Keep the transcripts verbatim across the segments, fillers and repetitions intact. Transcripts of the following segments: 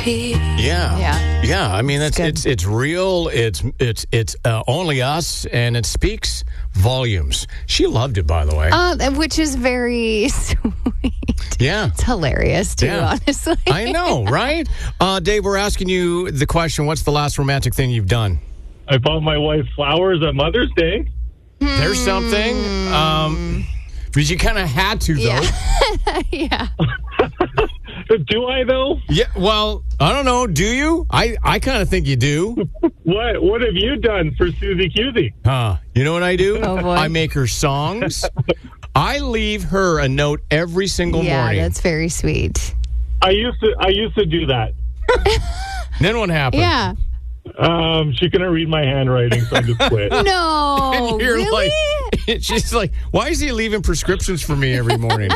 repeat. Yeah. Yeah. Yeah. I mean, that's Good. it's it's real. It's it's it's uh, only us, and it speaks volumes. She loved it, by the way. Uh, which is very sweet. Yeah. It's hilarious, too, Yeah. honestly. I know, right? Uh, Dave, we're asking you the question, what's the last romantic thing you've done? I bought my wife flowers at Mother's Day. There's something. Um, because you kind of had to, though. Yeah. yeah. Do I, though? Yeah, well, I don't know. Do you? I, I kind of think you do. What What have you done for Susie Cusey? Huh. You know what I do? Oh, boy. I make her songs. I leave her a note every single Yeah, morning. that's very sweet. I used to I used to do that. Then what happened? Yeah. Um, she couldn't read my handwriting, so I just quit. No. And you're really? like, she's like, why is he leaving prescriptions for me every morning?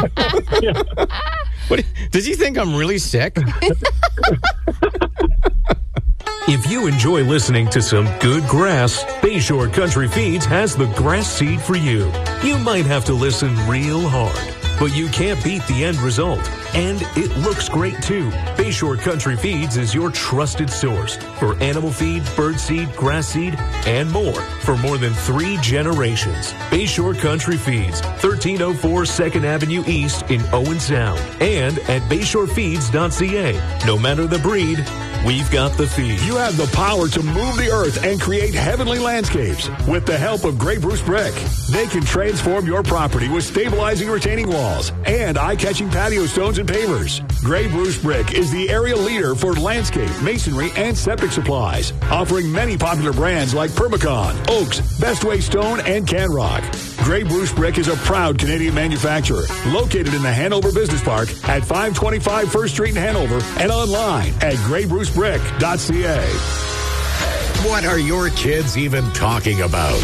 What, does he think I'm really sick? If you enjoy listening to some good grass, Bayshore Country Feeds has the grass seed for you. You might have to listen real hard, but you can't beat the end result. And it looks great too. Bayshore Country Feeds is your trusted source for animal feed, bird seed, grass seed, and more for more than three generations. Bayshore Country Feeds, thirteen oh four second Avenue East in Owen Sound, and at bayshore feeds dot c a. No matter the breed, we've got the feed. You have the power to move the earth and create heavenly landscapes with the help of Grey Bruce Brick. They can transform your property with stabilizing retaining walls and eye-catching patio stones and pavers. Grey Bruce Brick is the area leader for landscape, masonry, and septic supplies, offering many popular brands like Permacon, Oaks, Best Way Stone, and Canrock. Grey Bruce Brick is a proud Canadian manufacturer located in the Hanover Business Park at five twenty-five First Street in Hanover and online at grey bruce brick dot c a. What are your kids even talking about?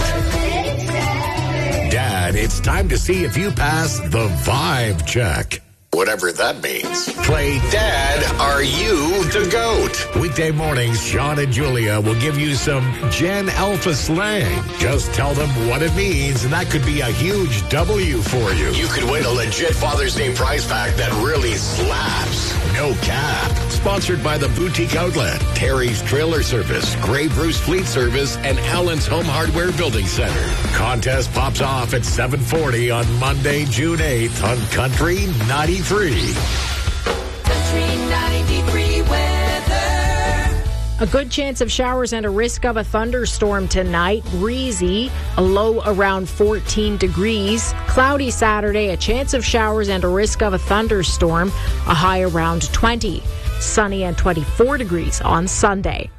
Dad, it's time to see if you pass the vibe check. Whatever that means. Play Dad, Are You the Goat? Weekday mornings, Sean and Julia will give you some Gen Alpha slang. Just tell them what it means, and that could be a huge W for you. You could win a legit Father's Day prize pack that really slaps. No cap. Sponsored by the Boutique Outlet, Terry's Trailer Service, Grey Bruce Fleet Service, and Allen's Home Hardware Building Center. Contest pops off at seven forty on Monday, June eighth on Country ninety-three. Country ninety-three weather. A good chance of showers and a risk of a thunderstorm tonight. Breezy, a low around fourteen degrees. Cloudy Saturday, a chance of showers and a risk of a thunderstorm, a high around twenty. Sunny and twenty-four degrees on Sunday.